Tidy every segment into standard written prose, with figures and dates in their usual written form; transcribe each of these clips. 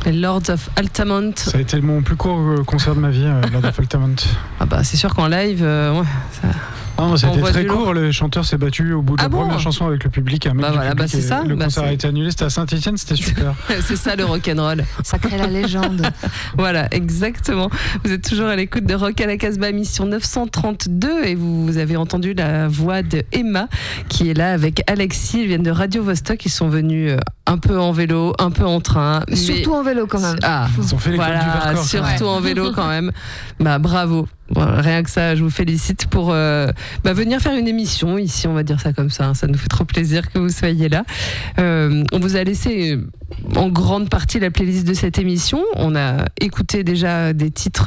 Les Lords of Altamont. Ça a été mon plus court concert de ma vie, Lords of Altamont. Ah bah c'est sûr qu'en live, ouais, ça... Non, ça a été très court. Le chanteur s'est battu au bout de la première chanson avec le public. Un mec du public, c'est ça. Le concert a été annulé. C'était à Saint-Etienne, c'était super. C'est ça le rock'n'roll. Ça crée la légende. Voilà, exactement. Vous êtes toujours à l'écoute de Rock à la Casbah, émission 932, et vous avez entendu la voix de Emma qui est là avec Alexis. Ils viennent de Radio Vostok. Ils sont venus un peu en vélo, un peu en train. Surtout en vélo quand même. Ah, ils ont fait l'école du Vercors. Surtout en vélo quand même. Bah bravo. Bon, rien que ça, je vous félicite pour venir faire une émission ici, on va dire ça comme ça. Hein. Ça nous fait trop plaisir que vous soyez là. On vous a laissé en grande partie la playlist de cette émission. On a écouté déjà des titres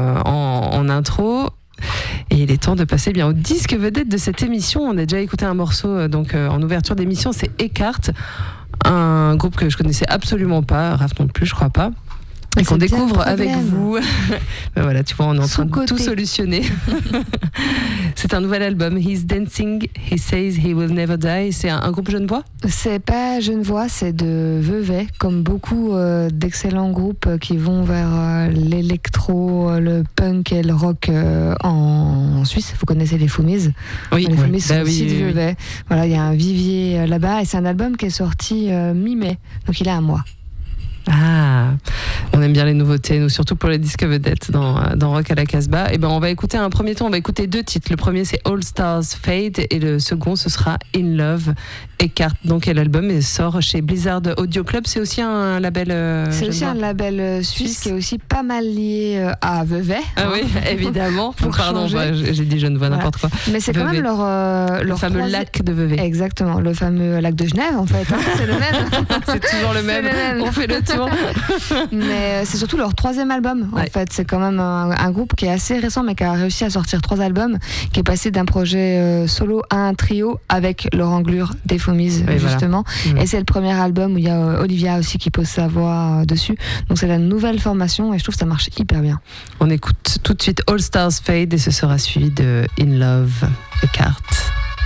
en intro. Et il est temps de passer bien au disque vedette de cette émission. On a déjà écouté un morceau en ouverture d'émission, c'est Eckhart, un groupe que je connaissais absolument pas, Raph non plus, je crois pas. Et qu'on découvre avec vous. Ben voilà, tu vois, on est en train de tout solutionner. C'est un nouvel album, He's Dancing, He Says He Will Never Die. C'est un groupe Genevois ? C'est pas Genevois, c'est de Vevey, comme beaucoup d'excellents groupes qui vont vers l'électro, le punk et le rock en Suisse. Vous connaissez les Foumiz ? Oui, les Foumiz sont aussi de Vevey. Voilà, il y a un vivier là-bas et c'est un album qui est sorti mi-mai, donc il a un mois. Ah, on aime bien les nouveautés, nous, surtout pour les disques vedettes dans Rock à la Casbah. Et ben, on va écouter un premier temps, on va écouter deux titres. Le premier, c'est All Stars Fade, et le second, ce sera In Love. Eckhart, donc, et l'album sort chez Blizzard Audio Club. C'est aussi un label. C'est aussi un label suisse qui est aussi pas mal lié à Vevey. Ah oui, évidemment. Pardon, j'ai dit Genevois, n'importe quoi. Mais c'est quand même leur fameux lac de Vevey. Exactement, le fameux lac de Genève, en fait. Hein, c'est le même. C'est toujours le même. On fait le tour. Mais c'est surtout leur troisième album, en fait. C'est quand même un groupe qui est assez récent, mais qui a réussi à sortir 3 albums, qui est passé d'un projet solo à un trio avec Laurent Glure des Foumiz, justement. Voilà. Et c'est le premier album où il y a Olivia aussi qui pose sa voix dessus. Donc c'est la nouvelle formation et je trouve que ça marche hyper bien. On écoute tout de suite All Stars Fade et ce sera suivi de In Love, Eckhart.